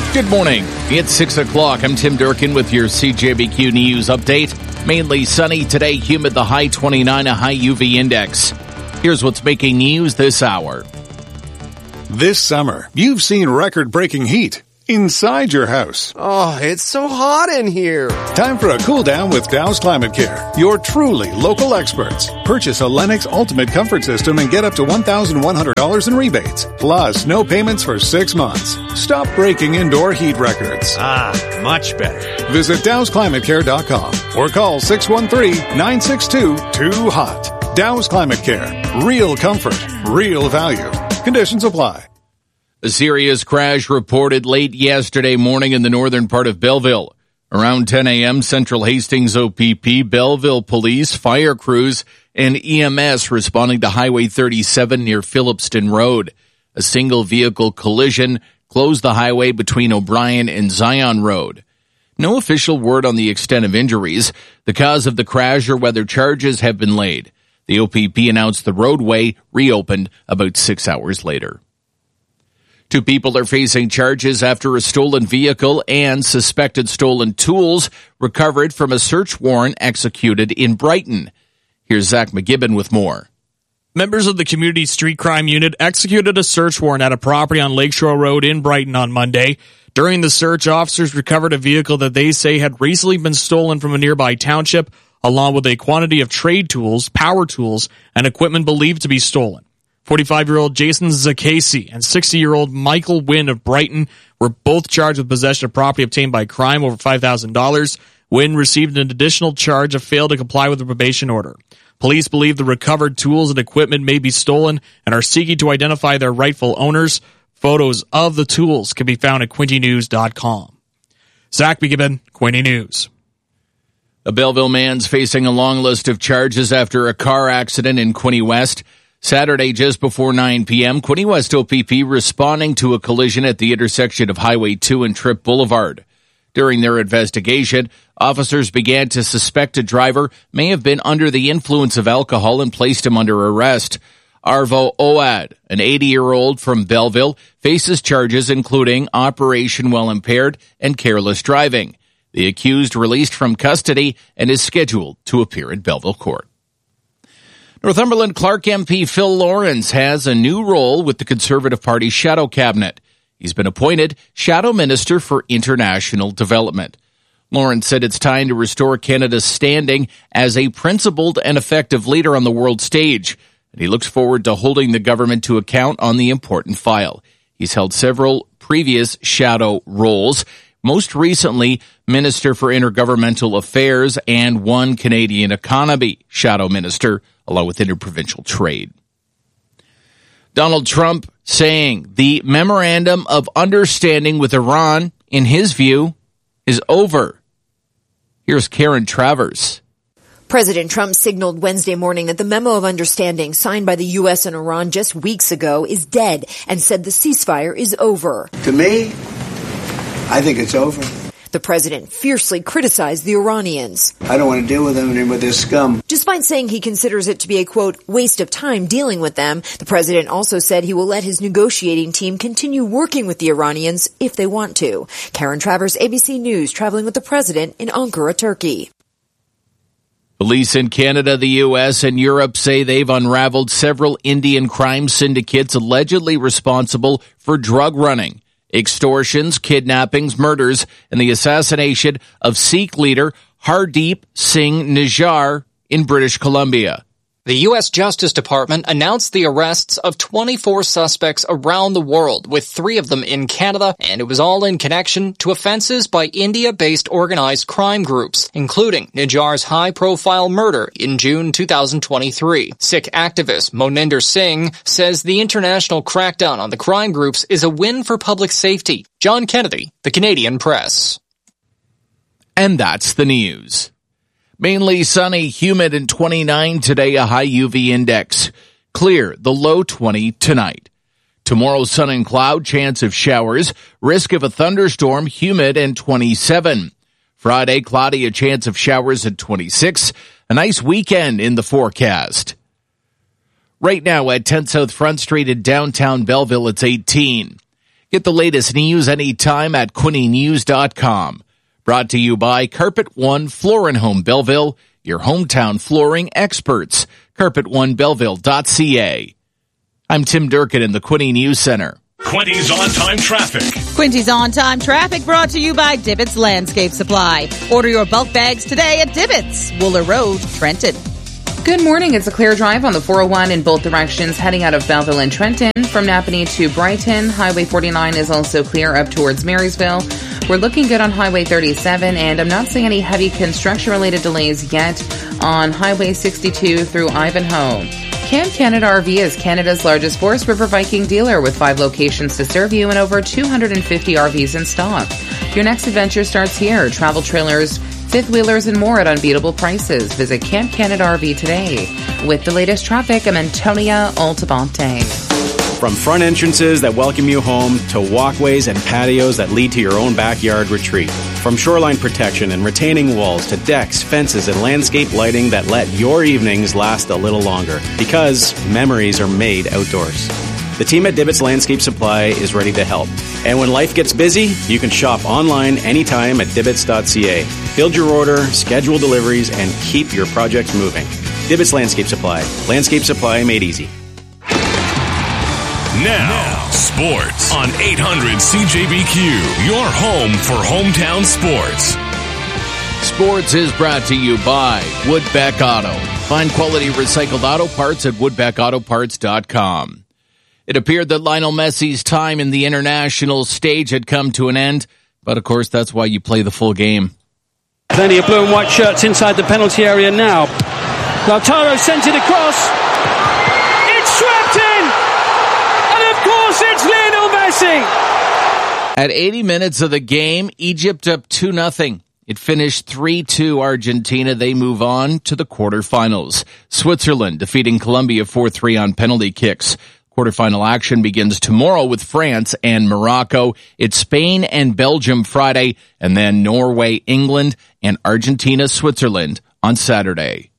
Good morning. It's 6 o'clock. I'm Tim Durkin with your CJBQ News update. Mainly sunny today, humid, the high 29, a high UV index. Here's what's making news this hour. This summer, you've seen record-breaking heat inside your house. Oh, it's so hot in here. Time for a cool down with Dow's Climate Care, your truly local experts. Purchase a Lennox Ultimate Comfort System and get up to $1,100 in rebates. Plus, no payments for 6 months. Stop breaking indoor heat records. Much better. Visit DowsClimateCare.com or call 613-962-2HOT. Dow's Climate Care. Real comfort, real value. Conditions apply. A serious crash reported late yesterday morning in the northern part of Belleville. Around 10 a.m., Central Hastings OPP, Belleville Police, fire crews, and EMS responding to Highway 37 near Phillipston Road. A single vehicle collision closed the highway between O'Brien and Zion Road. No official word on the extent of injuries, the cause of the crash, or whether charges have been laid. The OPP announced the roadway reopened about 6 hours later. 2 people are facing charges after a stolen vehicle and suspected stolen tools recovered from a search warrant executed in Brighton. Here's Zach McGibbon with more. Members of the Community Street Crime Unit executed a search warrant at a property on Lakeshore Road in Brighton on Monday. During the search, officers recovered a vehicle that they say had recently been stolen from a nearby township, along with a quantity of trade tools, power tools, and equipment believed to be stolen. 45-year-old Jason Zakasi and 60-year-old Michael Wynn of Brighton were both charged with possession of property obtained by crime over $5,000. Wynn received an additional charge of failed to comply with the probation order. Police believe the recovered tools and equipment may be stolen and are seeking to identify their rightful owners. Photos of the tools can be found at QuintyNews.com. Zach McGibbon, Quinty News. A Belleville man's facing a long list of charges after a car accident in Quinte West. Saturday, just before 9 p.m., Quinte West OPP responding to a collision at the intersection of Highway 2 and Tripp Boulevard. During their investigation, officers began to suspect a driver may have been under the influence of alcohol and placed him under arrest. Arvo Oad, an 80-year-old from Belleville, faces charges including operation while impaired and careless driving. The accused released from custody and is scheduled to appear in Belleville Court. Northumberland Clark MP Phil Lawrence has a new role with the Conservative Party Shadow Cabinet. He's been appointed Shadow Minister for International Development. Lawrence said it's time to restore Canada's standing as a principled and effective leader on the world stage, and he looks forward to holding the government to account on the important file. He's held several previous shadow roles, most recently Minister for Intergovernmental Affairs and One Canadian Economy Shadow Minister, along with interprovincial trade. Donald Trump saying the memorandum of understanding with Iran, in his view, is over. Here's Karen Travers. President Trump signaled Wednesday morning that the memo of understanding signed by the U.S. and Iran just weeks ago is dead and said the ceasefire is over. To me, I think it's over. The president fiercely criticized the Iranians. I don't want to deal with them and with this scum. Despite saying he considers it to be a, quote, waste of time dealing with them, the president also said he will let his negotiating team continue working with the Iranians if they want to. Karen Travers, ABC News, traveling with the president in Ankara, Turkey. Police in Canada, the U.S., and Europe say they've unraveled several Indian crime syndicates allegedly responsible for drug running, extortions, kidnappings, murders, and the assassination of Sikh leader Hardeep Singh Nijjar in British Columbia. The U.S. Justice Department announced the arrests of 24 suspects around the world, with 3 of them in Canada, and it was all in connection to offenses by India-based organized crime groups, including Nijjar's high-profile murder in June 2023. Sikh activist Moninder Singh says the international crackdown on the crime groups is a win for public safety. John Kennedy, The Canadian Press. And that's the news. Mainly sunny, humid, and 29 today, a high UV index. Clear, the low 20 tonight. Tomorrow, sun and cloud, chance of showers, risk of a thunderstorm, humid, and 27. Friday, cloudy, a chance of showers at 26. A nice weekend in the forecast. Right now at 10 South Front Street in downtown Belleville, it's 18. Get the latest news anytime at quinnynews.com. Brought to you by Carpet One Floor and Home Belleville, your hometown flooring experts. CarpetOneBelleville.ca. I'm Tim Durkin in the Quinny News Center. Quinty's on-time traffic. Quinty's on-time traffic brought to you by Divots Landscape Supply. Order your bulk bags today at Divots, Wooler Road, Trenton. Good morning. It's a clear drive on the 401 in both directions heading out of Belleville and Trenton. From Napanee to Brighton, Highway 49 is also clear up towards Marysville. We're looking good on Highway 37, and I'm not seeing any heavy construction-related delays yet on Highway 62 through Ivanhoe. Camp Canada RV is Canada's largest Forest River Viking dealer with 5 locations to serve you and over 250 RVs in stock. Your next adventure starts here. Travel trailers, fifth wheelers, and more at unbeatable prices. Visit Camp Canada RV today. With the latest traffic, I'm Antonia Altamonte. From front entrances that welcome you home to walkways and patios that lead to your own backyard retreat. From shoreline protection and retaining walls to decks, fences, and landscape lighting that let your evenings last a little longer. Because memories are made outdoors. The team at Divots Landscape Supply is ready to help. And when life gets busy, you can shop online anytime at divots.ca. Build your order, schedule deliveries, and keep your projects moving. Divots Landscape Supply. Landscape supply made easy. Now, sports on 800 CJBQ, your home for hometown sports. Sports is brought to you by Woodbeck Auto. Find quality recycled auto parts at woodbeckautoparts.com. It appeared that Lionel Messi's time in the international stage had come to an end, but of course that's why you play the full game. Plenty of blue and white shirts inside the penalty area now. Lautaro sent it across. It's swept in! And of course it's Lionel Messi! At 80 minutes of the game, Egypt up 2-0. It finished 3-2 Argentina. They move on to the quarterfinals. Switzerland defeating Colombia 4-3 on penalty kicks. Quarterfinal action begins tomorrow with France and Morocco. It's Spain and Belgium Friday, and then Norway, England, and Argentina, Switzerland on Saturday.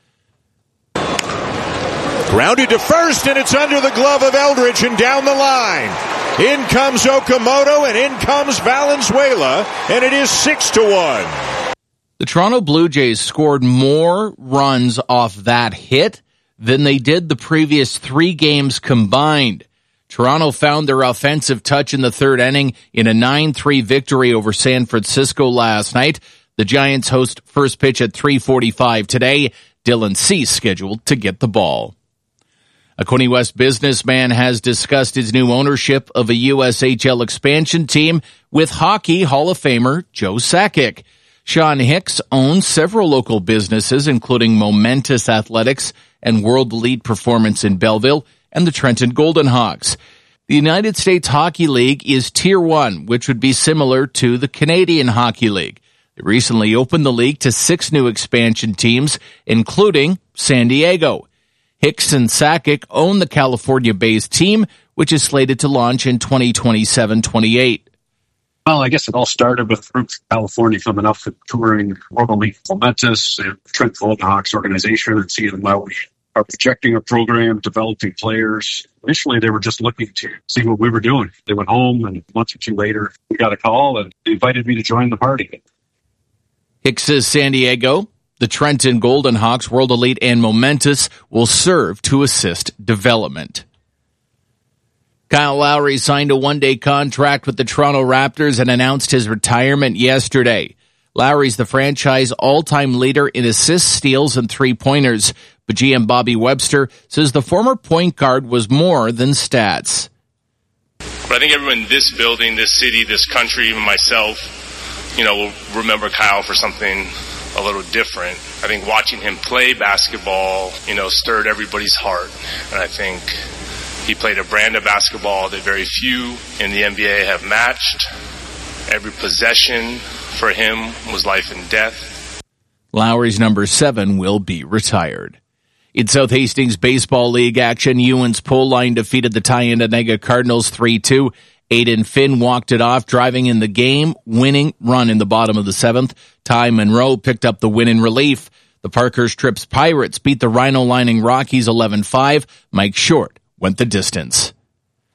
Grounded to first, and it's under the glove of Eldridge and down the line. In comes Okamoto, and in comes Valenzuela, and it is 6-1. The Toronto Blue Jays scored more runs off that hit than they did the previous 3 games combined. Toronto found their offensive touch in the third inning in a 9-3 victory over San Francisco last night. The Giants host first pitch at 3:45 today. Dylan Cease scheduled to get the ball. A Quinny West businessman has discussed his new ownership of a USHL expansion team with Hockey Hall of Famer Joe Sakic. Sean Hicks owns several local businesses, including Momentous Athletics and World Elite Performance in Belleville and the Trenton Golden Hawks. The United States Hockey League is Tier 1, which would be similar to the Canadian Hockey League. They recently opened the league to 6 new expansion teams, including San Diego. Hicks and Sakic own the California-based team, which is slated to launch in 2027-28. Well, I guess it all started with Roots California coming up and touring World Elite Momentous and Trent Golden Hawks organization and seeing them out. We are projecting a program, developing players. Initially, they were just looking to see what we were doing. They went home, and a month or 2 later, we got a call, and they invited me to join the party. Hicks says San Diego, the Trenton Golden Hawks, World Elite, and Momentous will serve to assist development. Kyle Lowry signed a 1-day contract with the Toronto Raptors and announced his retirement yesterday. Lowry's the franchise all-time leader in assists, steals, and three-pointers, but GM Bobby Webster says the former point guard was more than stats. But I think everyone in this building, this city, this country, even myself, will remember Kyle for something a little different. I think watching him play basketball, stirred everybody's heart. And I think he played a brand of basketball that very few in the NBA have matched. Every possession for him was life and death. Lowry's number 7 will be retired. In South Hastings Baseball League action, Ewan's pole line defeated the Tyandanega Cardinals 3-2. Aiden Finn walked it off, driving in the game-winning run in the bottom of the 7th. Ty Monroe picked up the win in relief. The Parkhurst Trips Pirates beat the Rhino Lining Rockies 11-5. Mike Short went the distance.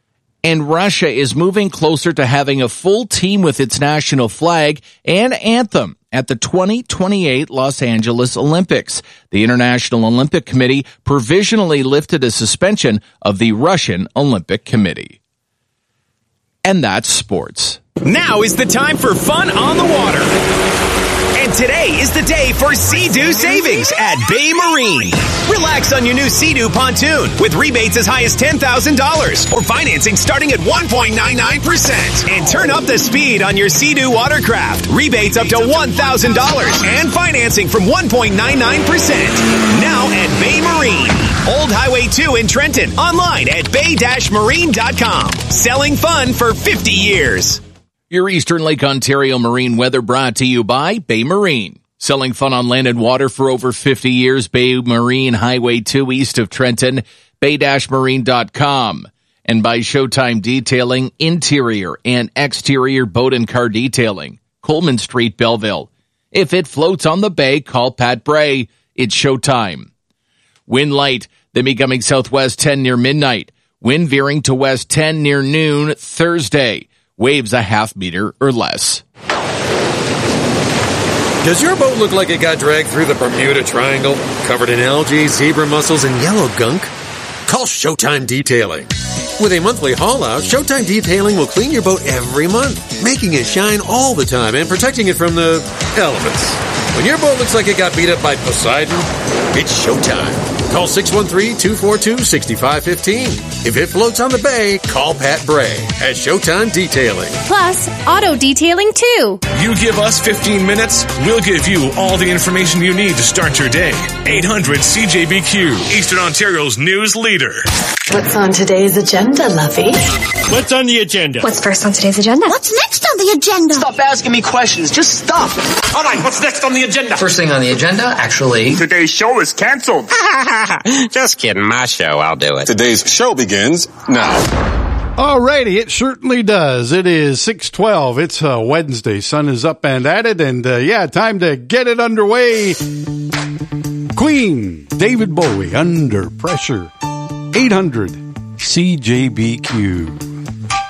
And Russia is moving closer to having a full team with its national flag and anthem at the 2028 Los Angeles Olympics. The International Olympic Committee provisionally lifted a suspension of the Russian Olympic Committee. And that's sports. Now is the time for fun on the water. And today is the day for Sea-Doo savings at Bay Marine. Relax on your new Sea-Doo pontoon with rebates as high as $10,000 or financing starting at 1.99%. And turn up the speed on your Sea-Doo watercraft. Rebates up to $1,000 and financing from 1.99%. Now at Bay Marine. Old Highway 2 in Trenton. Online at bay-marine.com. Selling fun for 50 years. Your Eastern Lake Ontario marine weather brought to you by Bay Marine. Selling fun on land and water for over 50 years. Bay Marine, Highway 2 east of Trenton, bay-marine.com. And by Showtime Detailing, interior and exterior boat and car detailing. Coleman Street, Belleville. If it floats on the bay, call Pat Bray. It's Showtime. Wind light, then becoming southwest 10 near midnight. Wind veering to west 10 near noon Thursday. Waves a half meter or less. Does your boat look like it got dragged through the Bermuda Triangle, covered in algae, zebra mussels, and yellow gunk? Call Showtime Detailing. With a monthly haul-out, Showtime Detailing will clean your boat every month, making it shine all the time and protecting it from the elements. When your boat looks like it got beat up by Poseidon, it's Showtime. Call 613-242-6515. If it floats on the bay, call Pat Bray at Showtime Detailing. Plus, auto detailing too. You give us 15 minutes, we'll give you all the information you need to start your day. 800-CJBQ, Eastern Ontario's news leader. What's on today's agenda, Lovey? What's on the agenda? What's first on today's agenda? What's next on the agenda? Stop asking me questions. Just stop. All right, what's next on the agenda? First thing on the agenda, actually... Today's show is canceled. Just kidding. My show. I'll do it. Today's show begins now. Alrighty, it certainly does. It is 6:12. It's Wednesday. Sun is up and at it, and time to get it underway. Queen, David Bowie, Under Pressure. 800 CJBQ.